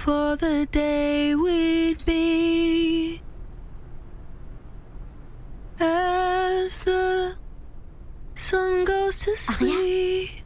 for the day we'd meet. As the sun goes to sleep.